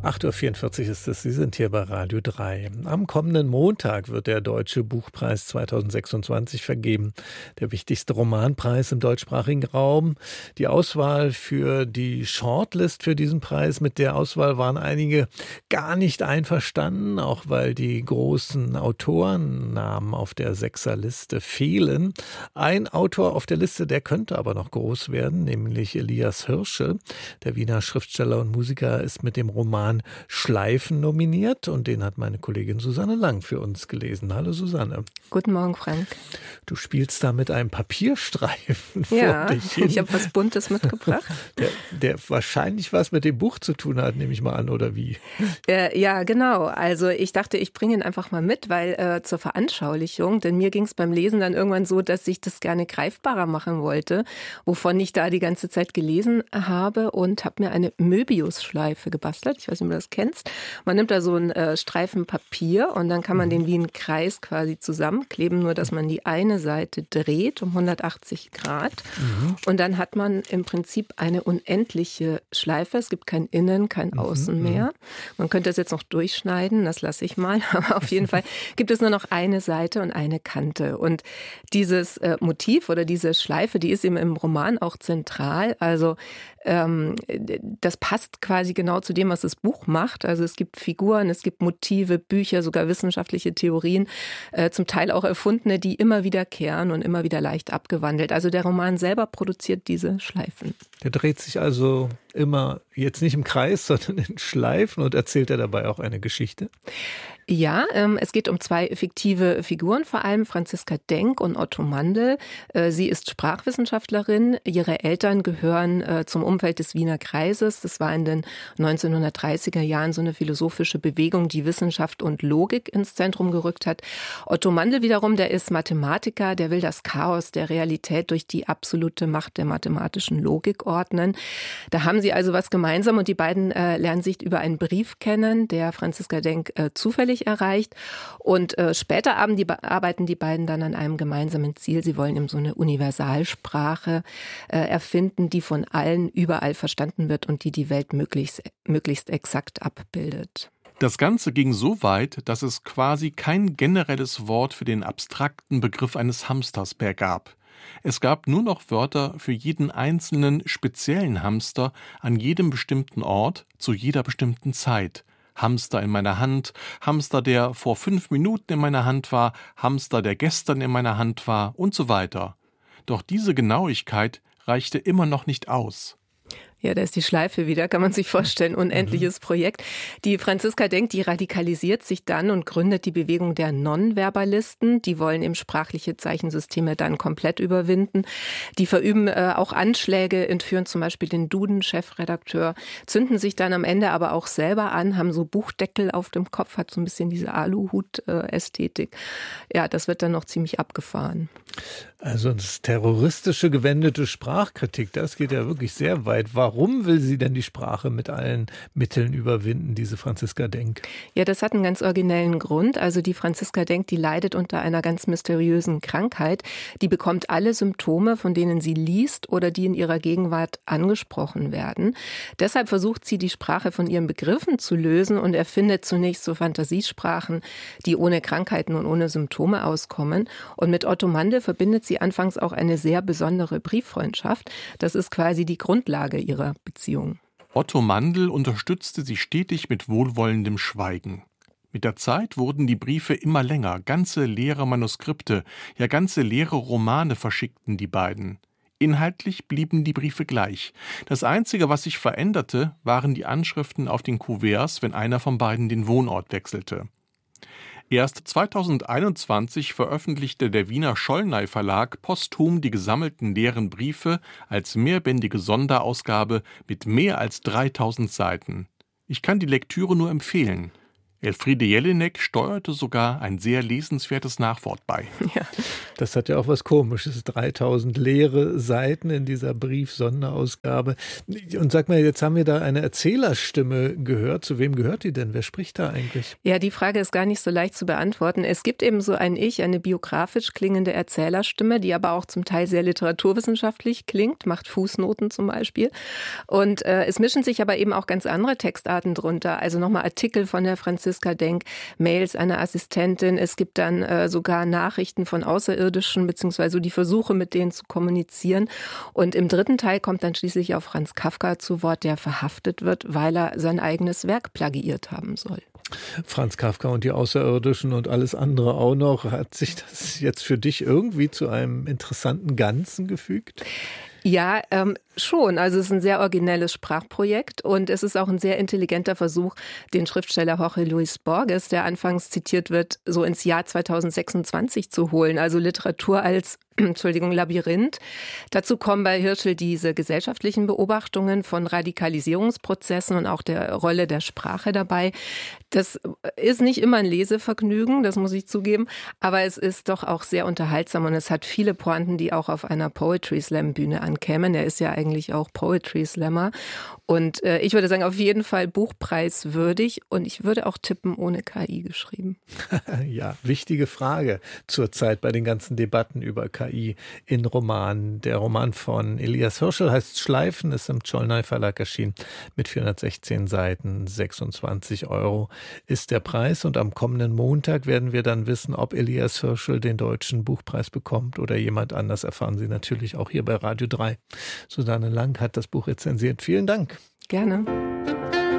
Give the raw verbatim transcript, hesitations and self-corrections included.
acht Uhr vierundvierzig ist es, Sie sind hier bei Radio drei. Am kommenden Montag wird der Deutsche Buchpreis zweitausendsechsundzwanzig vergeben. Der wichtigste Romanpreis im deutschsprachigen Raum. Die Auswahl für die Shortlist für diesen Preis, mit der Auswahl waren einige gar nicht einverstanden, auch weil die großen Autorennamen auf der Sechserliste fehlen. Ein Autor auf der Liste, der könnte aber noch groß werden, nämlich Elias Hirschel. Der Wiener Schriftsteller und Musiker ist mit dem Roman Schleifen nominiert und den hat meine Kollegin Susanne Lang für uns gelesen. Hallo Susanne. Guten Morgen, Frank. Du spielst da mit einem Papierstreifen ja, vor dich hin. Ich habe was Buntes mitgebracht. Der, der wahrscheinlich was mit dem Buch zu tun hat, nehme ich mal an, oder wie? Äh, ja, genau. Also ich dachte, ich bringe ihn einfach mal mit, weil äh, zur Veranschaulichung, denn mir ging es beim Lesen dann irgendwann so, dass ich das gerne greifbarer machen wollte, wovon ich da die ganze Zeit gelesen habe und habe mir eine Möbius-Schleife gebastelt. Ich weiß nicht, ob du das kennst. Man nimmt da so einen äh, Streifen Papier und dann kann man den wie einen Kreis quasi zusammenkleben, nur dass man die eine Seite dreht um hundertachtzig Grad. Mhm. Und dann hat man im Prinzip eine unendliche Schleife. Es gibt kein Innen, kein Außen mhm. mehr. Man könnte das jetzt noch durchschneiden, das lasse ich mal. Aber auf jeden Fall gibt es nur noch eine Seite und eine Kante. Und dieses äh, Motiv oder diese Schleife, die ist eben im Roman auch zentral. Also ähm, das passt quasi genau zu dem, was das Buch macht. Also es gibt Figuren, es gibt Motive, Bücher, sogar wissenschaftliche Theorien, äh, zum Teil auch erfundene, die immer wiederkehren und immer wieder leicht abgewandelt. Also der Roman selber produziert diese Schleifen. Der dreht sich also immer jetzt nicht im Kreis, sondern in Schleifen und erzählt er dabei auch eine Geschichte? Ja, ähm, es geht um zwei fiktive Figuren, vor allem Franziska Denk und Otto Mandl. Äh, sie ist Sprachwissenschaftlerin. Ihre Eltern gehören äh, zum Umfeld des Wiener Kreises. Das war in den neunzehnhundertdreißiger Jahren so eine philosophische Bewegung, die Wissenschaft und Logik ins Zentrum gerückt hat. Otto Mandl wiederum, der ist Mathematiker, der will das Chaos der Realität durch die absolute Macht der mathematischen Logik ordnen. Da haben sie also was gemeinsam und die beiden äh, lernen sich über einen Brief kennen, der Franziska Denk äh, zufällig erreicht. Und äh, später arbeiten die, arbeiten die beiden dann an einem gemeinsamen Ziel. Sie wollen eben so eine Universalsprache äh, erfinden, die von allen überall verstanden wird und die die Welt möglichst, möglichst exakt abbildet. Das Ganze ging so weit, dass es quasi kein generelles Wort für den abstrakten Begriff eines Hamsters mehr gab. Es gab nur noch Wörter für jeden einzelnen speziellen Hamster an jedem bestimmten Ort, zu jeder bestimmten Zeit. Hamster in meiner Hand, Hamster, der vor fünf Minuten in meiner Hand war, Hamster, der gestern in meiner Hand war und so weiter. Doch diese Genauigkeit reichte immer noch nicht aus. Ja, da ist die Schleife wieder, kann man sich vorstellen, unendliches Projekt. Die Franziska Denk, die radikalisiert sich dann und gründet die Bewegung der Nonverbalisten. Die wollen eben sprachliche Zeichensysteme dann komplett überwinden. Die verüben äh, auch Anschläge, entführen zum Beispiel den Duden-Chefredakteur, zünden sich dann am Ende aber auch selber an, haben so Buchdeckel auf dem Kopf, hat so ein bisschen diese Aluhut-Ästhetik. Ja, das wird dann noch ziemlich abgefahren. Also das terroristische gewendete Sprachkritik, das geht ja wirklich sehr weit. Warum will sie denn die Sprache mit allen Mitteln überwinden, diese Franziska Denk? Ja, das hat einen ganz originellen Grund. Also die Franziska Denk, die leidet unter einer ganz mysteriösen Krankheit. Die bekommt alle Symptome, von denen sie liest oder die in ihrer Gegenwart angesprochen werden. Deshalb versucht sie, die Sprache von ihren Begriffen zu lösen und erfindet zunächst so Fantasiesprachen, die ohne Krankheiten und ohne Symptome auskommen. Und mit Otto Mandl verbindet sie anfangs auch eine sehr besondere Brieffreundschaft. Das ist quasi die Grundlage ihrer Beziehung. Otto Mandl unterstützte sie stetig mit wohlwollendem Schweigen. Mit der Zeit wurden die Briefe immer länger, ganze leere Manuskripte, ja ganze leere Romane verschickten die beiden. Inhaltlich blieben die Briefe gleich. Das Einzige, was sich veränderte, waren die Anschriften auf den Kuverts, wenn einer von beiden den Wohnort wechselte. Erst zweitausendeinundzwanzig veröffentlichte der Wiener Schollnay Verlag posthum die gesammelten leeren Briefe als mehrbändige Sonderausgabe mit mehr als dreitausend Seiten. Ich kann die Lektüre nur empfehlen. Elfriede Jelinek steuerte sogar ein sehr lesenswertes Nachwort bei. Ja, Das hat ja auch was Komisches. dreitausend leere Seiten in dieser Brief-Sonderausgabe. Und sag mal, jetzt haben wir da eine Erzählerstimme gehört. Zu wem gehört die denn? Wer spricht da eigentlich? Ja, die Frage ist gar nicht so leicht zu beantworten. Es gibt eben so ein Ich, eine biografisch klingende Erzählerstimme, die aber auch zum Teil sehr literaturwissenschaftlich klingt, macht Fußnoten zum Beispiel. Und äh, es mischen sich aber eben auch ganz andere Textarten drunter. Also nochmal Artikel von der Franziska Denk, Mails einer Assistentin. Es gibt dann äh, sogar Nachrichten von Außerirdischen, beziehungsweise die Versuche, mit denen zu kommunizieren. Und im dritten Teil kommt dann schließlich auch Franz Kafka zu Wort, der verhaftet wird, weil er sein eigenes Werk plagiiert haben soll. Franz Kafka und die Außerirdischen und alles andere auch noch. Hat sich das jetzt für dich irgendwie zu einem interessanten Ganzen gefügt? Ja, ähm, schon. Also es ist ein sehr originelles Sprachprojekt und es ist auch ein sehr intelligenter Versuch, den Schriftsteller Jorge Luis Borges, der anfangs zitiert wird, so ins Jahr zweitausendsechsundzwanzig zu holen. Also Literatur als Entschuldigung, Labyrinth. Dazu kommen bei Hirschl diese gesellschaftlichen Beobachtungen von Radikalisierungsprozessen und auch der Rolle der Sprache dabei. Das ist nicht immer ein Lesevergnügen, das muss ich zugeben, aber es ist doch auch sehr unterhaltsam und es hat viele Pointen, die auch auf einer Poetry Slam Bühne ankämen. Er ist ja eigentlich auch Poetry Slammer und äh, ich würde sagen, auf jeden Fall buchpreiswürdig und ich würde auch tippen, ohne K I geschrieben. Ja, wichtige Frage zurzeit bei den ganzen Debatten über K I in Romanen. Der Roman von Elias Hirschl heißt Schleifen, ist im Csolnay Verlag erschienen mit vierhundertsechzehn Seiten, sechsundzwanzig Euro ist der Preis und am kommenden Montag werden wir dann wissen, ob Elias Hirschl den Deutschen Buchpreis bekommt oder jemand anders. Erfahren Sie natürlich auch hier bei Radio drei. Susanne Lang hat das Buch rezensiert. Vielen Dank. Gerne.